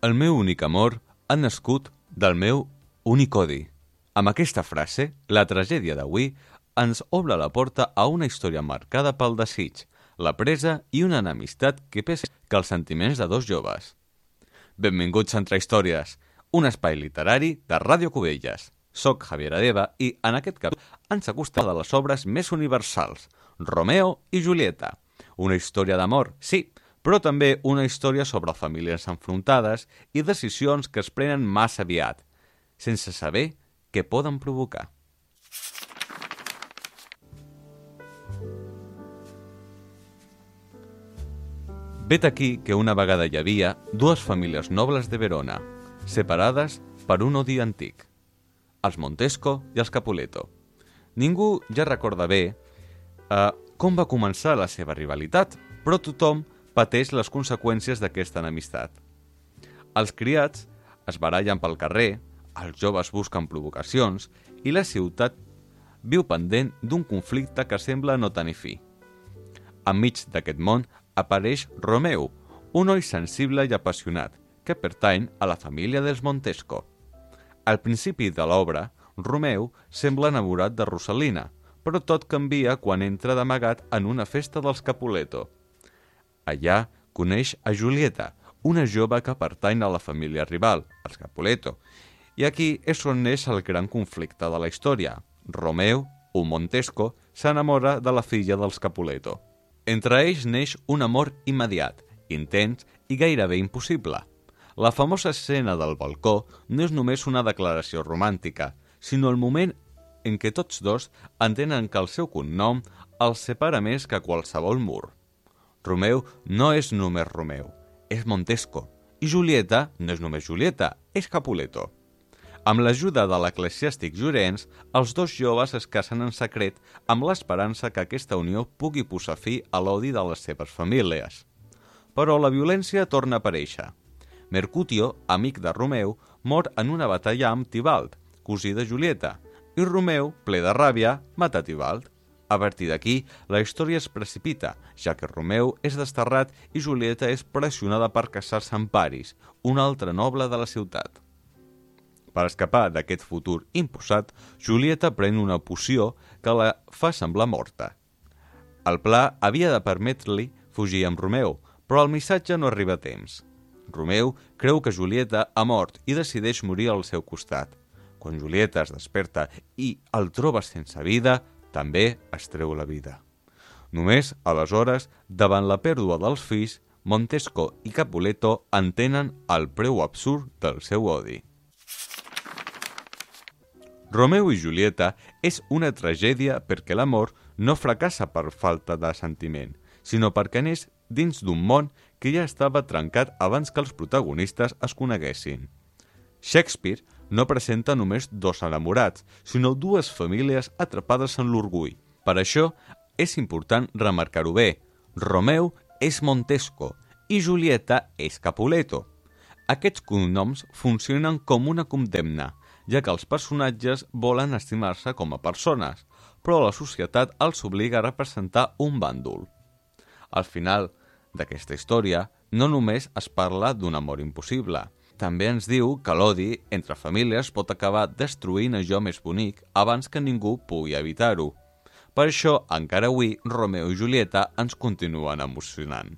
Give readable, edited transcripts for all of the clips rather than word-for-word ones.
El meu únic amor ha nascut del meu únic odi. Amb aquesta frase, la tragèdia d'avui ens obre la porta a una història marcada pel desig, la presa i una enemistat que pesa que els sentiments de dos joves. Benvinguts a Entre Històries, un espai literari de Ràdio Cubelles. Soc Javier Adeba i en aquest cap ens acostem de les obres més universals, Romeo i Julieta. Una història d'amor, sí, però també una història sobre famílies enfrontades i decisions que es prenen massa aviat, sense saber què poden provocar. Vet aquí que una vegada hi havia dues famílies nobles de Verona, separades per un odi antic, els Montesco i els Capuleto. Ningú ja recorda bé com va començar la seva rivalitat, però tothom pateix les conseqüències d'aquesta enemistat. Els criats es barallen pel carrer, els joves busquen provocacions i la ciutat viu pendent d'un conflicte que sembla no tenir fi. Enmig d'aquest món apareix Romeu, un noi sensible i apassionat que pertany a la família dels Montesco. Al principi de l'obra, Romeu sembla enamorat de Rosalina, però tot canvia quan entra d'amagat en una festa dels Capuleto. Allà coneix a Julieta, una jove que pertany a la família rival, els Capuleto, i aquí és on neix el gran conflicte de la història. Romeu, un Montesco, s'enamora de la filla dels Capuleto. Entre ells neix un amor immediat, intens i gairebé impossible. La famosa escena del balcó no és només una declaració romàntica, sinó el moment en què tots dos entenen que el seu cognom els separa més que qualsevol mur. Romeu no és només Romeu, és Montesco, i Julieta no és només Julieta, és Capuleto. Amb l'ajuda de l'eclesiàstic Llorenç, els dos joves es casen en secret amb l'esperança que aquesta unió pugui posar fi a l'odi de les seves famílies. Però la violència torna a aparèixer. Mercutio, amic de Romeu, mor en una batalla amb Tibalt, cosí de Julieta, i Romeu, ple de ràbia, mata Tibalt. A partir d'aquí, la història es precipita, ja que Romeu és desterrat i Julieta és pressionada per casar-se amb Paris, un altre noble de la ciutat. Per escapar d'aquest futur imposat, Julieta pren una poció que la fa semblar morta. El pla havia de permetre-li fugir amb Romeu, però el missatge no arriba a temps. Romeu creu que Julieta ha mort i decideix morir al seu costat. Quan Julieta es desperta i el troba sense vida, també es treu la vida. Només, aleshores, davant la pèrdua dels fills, Montesco i Capuleto entenen el preu absurd del seu odi. Romeu i Julieta és una tragèdia perquè l'amor no fracassa per falta de sentiment, sinó perquè neix dins d'un món que ja estava trencat abans que els protagonistes es coneguessin. Shakespeare no presenta només dos enamorats, sinó dues famílies atrapades en l'orgull. Per això és important remarcar-ho bé. Romeu és Montesco i Julieta és Capuleto. Aquests cognoms funcionen com una condemna, ja que els personatges volen estimar-se com a persones, però la societat els obliga a representar un bàndol. Al final d'aquesta història, no només es parla d'un amor impossible, també ens diu que l'odi entre famílies pot acabar destruint allò més bonic abans que ningú pugui evitar-ho. Per això, encara avui, Romeu i Julieta ens continuen emocionant.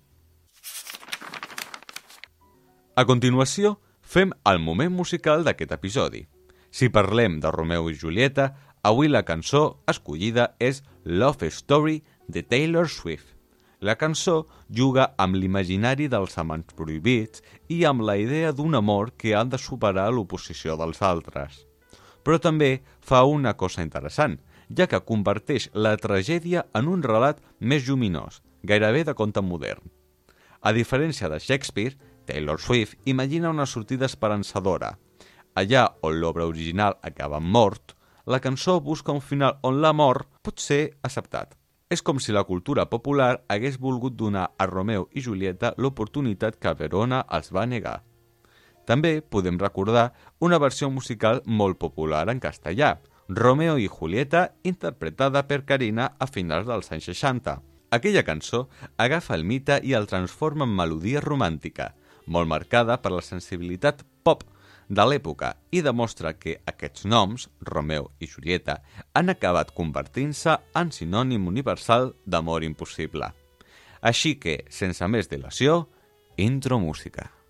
A continuació, fem el moment musical d'aquest episodi. Si parlem de Romeu i Julieta, avui la cançó escollida és Love Story de Taylor Swift. La cançó juga amb l'imaginari dels amants prohibits i amb la idea d'un amor que ha de superar l'oposició dels altres. Però també fa una cosa interessant, ja que converteix la tragèdia en un relat més lluminós, gairebé de conte modern. A diferència de Shakespeare, Taylor Swift imagina una sortida esperançadora. Allà on l'obra original acaba mort, la cançó busca un final on l'amor pot ser acceptat. És com si la cultura popular hagués volgut donar a Romeu i Julieta l'oportunitat que Verona els va negar. També podem recordar una versió musical molt popular en castellà, Romeo y Julieta, interpretada per Carina a finals dels anys 60. Aquella cançó agafa el mite i el transforma en melodia romàntica, molt marcada per la sensibilitat pop de l'època i demostra que aquests noms, Romeo i Julieta, han acabat convertint-se en sinònim universal d'amor impossible. Així que, sense més dilació, intro música.